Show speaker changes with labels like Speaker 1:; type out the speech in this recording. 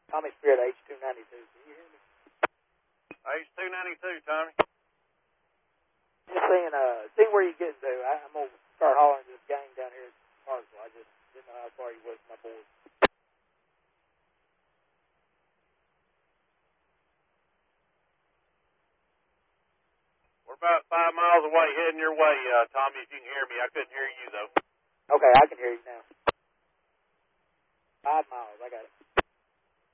Speaker 1: Tommy Spirit, H292. Can you hear me?
Speaker 2: H292, Tommy.
Speaker 1: Just seeing where you're getting to. I'm going to start hollering to this gang down here at Marshall. I just didn't know how far you was from my board.
Speaker 2: We're about 5 miles away, heading your way, Tommy, if you can hear me. I couldn't hear you, though.
Speaker 1: Okay, I can hear you now. 5 miles, I got it.